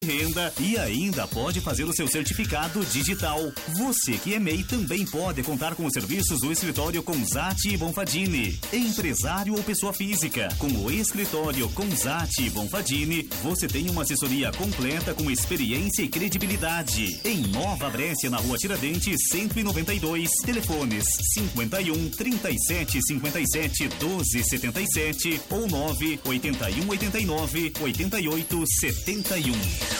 renda e ainda pode fazer o seu certificado digital. Você que é MEI também pode contar com os serviços do escritório Consati e Bonfadini. Empresário ou pessoa física, com o escritório Consati e Bonfadini, você tem uma assessoria completa com experiência e credibilidade. Em Nova Brécia, na Rua Tiradentes, 192, telefones 51 37 57 12 77 ou 9 81 89 88 71.